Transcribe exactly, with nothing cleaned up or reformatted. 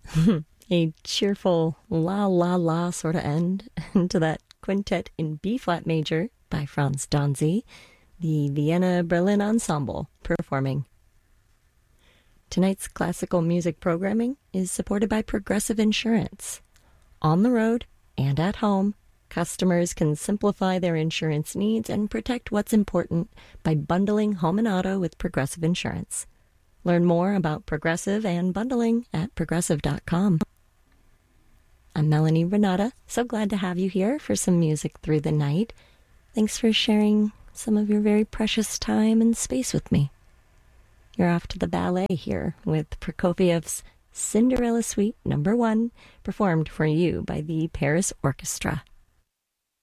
A cheerful la la la sort of end to that quintet in B-flat major by Franz Danzi, the Vienna Berlin Ensemble performing. Tonight's classical music programming is supported by Progressive Insurance. On the road and at home, customers can simplify their insurance needs and protect what's important by bundling home and auto with Progressive Insurance. Learn more about Progressive and bundling at progressive dot com. I'm Melanie Renata. So glad to have you here for some music through the night. Thanks for sharing some of your very precious time and space with me. You're off to the ballet here with Prokofiev's Cinderella Suite Number One, performed for you by the Paris Orchestra.